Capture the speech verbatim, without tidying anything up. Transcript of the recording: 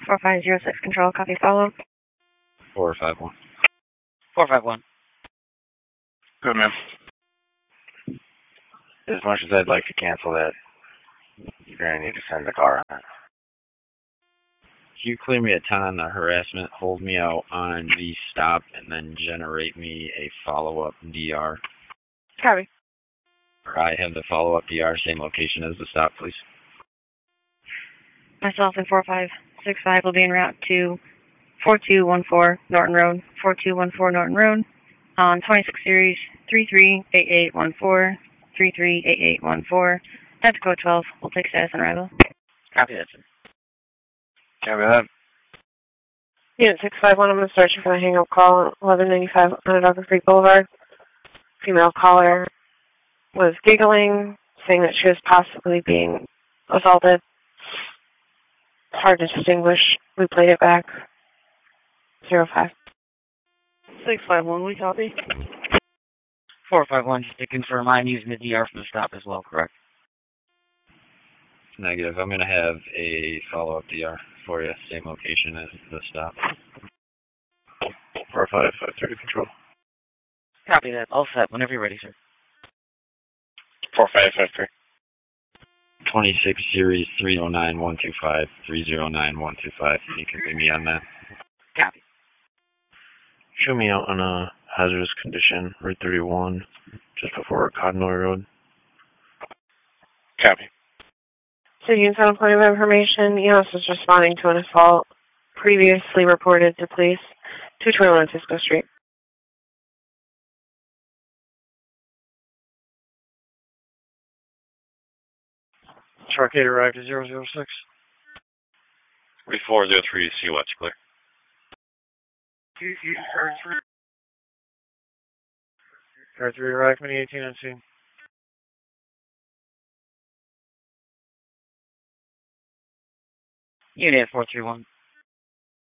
four five zero six Control, copy follow. four five one. four five one. Good, ma'am. As much as I'd like to cancel that, you're going to need to send the car on it. Can you clear me a ten on the harassment, hold me out on the stop, and then generate me a follow-up D R? Copy. Or I have the follow-up D R, same location as the stop, please. Myself and four five six five will be en route to four two one four Norton Road, four two one four Norton Road, on twenty-six series three three eight eight one four, three three eight eight one four. That's code twelve. We'll take status on arrival. Copy that, sir. Copy that. Unit six five one, I'm going to start you for the hang-up call, eleven ninety-five Onondaga Creek Boulevard. Female caller was giggling, saying that she was possibly being assaulted. Hard to distinguish. We played it back. Zero five. six five one, we copy. four five one, just to confirm, I'm using the D R for the stop as well, correct? Negative. I'm going to have a follow-up D R for you, same location as the stop. four five five three Control. Copy that. All set. Whenever you're ready, sir. four five five three. twenty-six series three oh nine one two five, three oh nine one two five. You can leave me on that. Copy. Show me out on a hazardous condition, Route thirty-one, just before Cottonwood Road. Copy. So units on a point of information, E M S was responding to an assault previously reported to police, two twenty-one Cisco Street. Truck eight arrived at zero zero six. three four zero three, C O X, clear. Car three arrived, Mini eighteen on scene. Unit four three one.